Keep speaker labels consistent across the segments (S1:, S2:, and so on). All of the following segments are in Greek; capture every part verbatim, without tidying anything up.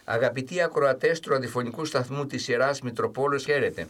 S1: Αγαπητοί ακροατές του ραδιοφωνικού σταθμού της Ιεράς Μητροπόλεως, χαίρετε.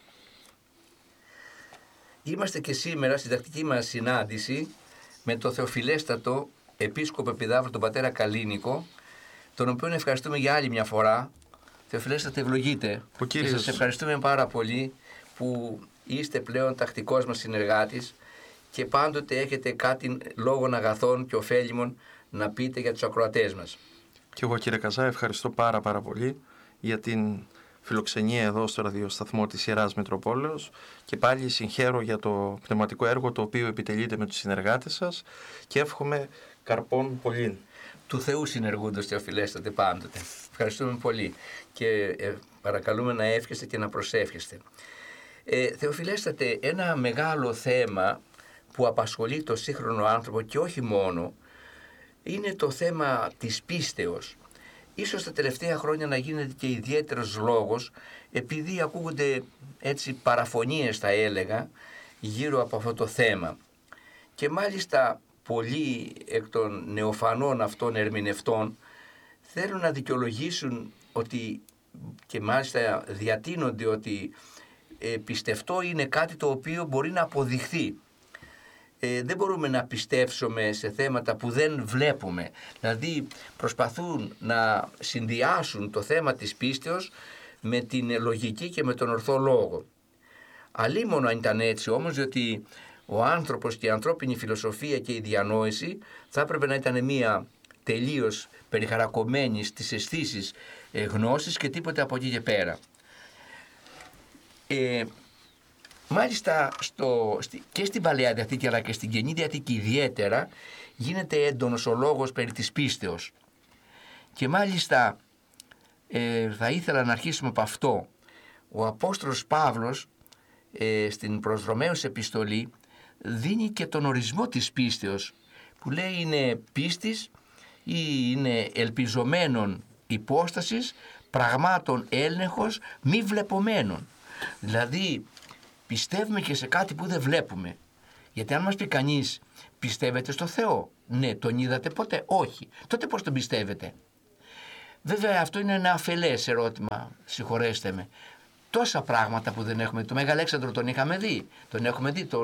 S1: Είμαστε και σήμερα στην τακτική μας συνάντηση με το Θεοφιλέστατο Επίσκοπο Επιδαύρο τον πατέρα Καλίνικο, τον οποίο ευχαριστούμε για άλλη μια φορά. Θεοφιλέστατε, ευλογείτε.
S2: Ο κύριος...
S1: Και σας ευχαριστούμε πάρα πολύ που είστε πλέον τακτικός μας συνεργάτης και πάντοτε έχετε κάτι λόγων αγαθών και ωφέλιμων να πείτε για τους ακροατές μας.
S2: Και εγώ, κύριε Καζά, ευχαριστώ πάρα πάρα πολύ για την φιλοξενία εδώ στο ραδιοσταθμό της Ιεράς Μητροπόλεως και πάλι συγχαίρω για το πνευματικό έργο το οποίο επιτελείτε με τους συνεργάτες σας και εύχομαι καρπών πολλήν.
S1: Του Θεού συνεργούντος, Θεοφιλέστατε, πάντοτε. Ευχαριστούμε πολύ και ε, παρακαλούμε να εύχεστε και να προσεύχεστε. Ε, Θεοφιλέστατε, ένα μεγάλο θέμα που απασχολεί το σύγχρονο άνθρωπο και όχι μόνο, είναι το θέμα της πίστεως. Ίσως τα τελευταία χρόνια να γίνεται και ιδιαίτερος λόγος, επειδή ακούγονται έτσι παραφωνίες, θα έλεγα, γύρω από αυτό το θέμα. Και μάλιστα πολλοί εκ των νεοφανών αυτών ερμηνευτών θέλουν να δικαιολογήσουν ότι, και μάλιστα διατείνονται ότι ε, πιστευτό είναι κάτι το οποίο μπορεί να αποδειχθεί. Ε, δεν μπορούμε να πιστέψουμε σε θέματα που δεν βλέπουμε. Δηλαδή προσπαθούν να συνδυάσουν το θέμα της πίστεως με την λογική και με τον ορθό λόγο. Αλίμονο αν ήταν έτσι όμως, διότι ο άνθρωπος και η ανθρώπινη φιλοσοφία και η διανόηση θα έπρεπε να ήταν μια τελείως περιχαρακωμένη στις αισθήσεις ε, γνώσης και τίποτε από εκεί και πέρα. Ε, Μάλιστα στο, και στην Παλαιά Διαθήκη αλλά και στην Καινή Διαθήκη ιδιαίτερα γίνεται έντονος ο λόγος περί της πίστεως. Και μάλιστα ε, θα ήθελα να αρχίσουμε από αυτό. Ο Απόστολος Παύλος ε, στην προς Ρωμαίους επιστολή δίνει και τον ορισμό της πίστεως, που λέει είναι πίστης ή είναι ελπιζομένων υπόστασης πραγμάτων έλεγχος μη βλεπομένων. Δηλαδή πιστεύουμε και σε κάτι που δεν βλέπουμε. Γιατί αν μας πει κανείς πιστεύετε στο Θεό, ναι, τον είδατε ποτέ? Όχι. Τότε πώς τον πιστεύετε? Βέβαια αυτό είναι ένα αφελές ερώτημα, συγχωρέστε με. Τόσα πράγματα που δεν έχουμε. Το Μέγα Αλέξανδρο τον είχαμε δει. Τον έχουμε δει τον